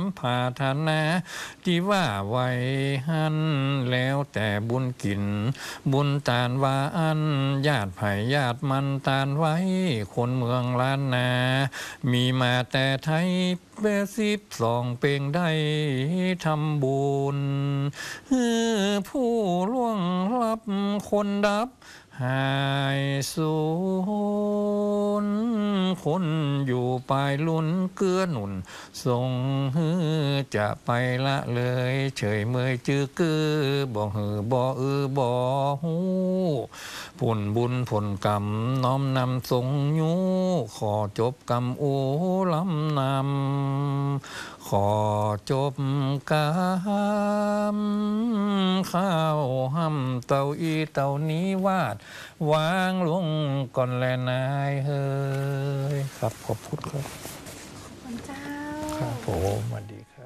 ผาธนาที่ว่าไว้หันแล้วแต่บุญกินบุญตานว่าอันญาติไผ่ญาติมันตานไว้คนเมืองล้านนามีมาแต่ไทย82เป่งได้ทำบุญผู้ล่วงลับคนดับหายสูญคนอยู่ปลายลุ้นเกื้อหนุนทรงจะไปละเลยเฉยเมยจื้อกือบ่บ่บ่หูผลบุญผลกรรมน้อมนำทรงยูขอจบกรรมโอลำนำขอจบกรรมข้าวห้ำเต่าอีเต่านี้วาดวางลงก่อนแลนายเฮ้ยครับขอบคุณครับขอบคุณเจ้าครับผมสวัสดีครับ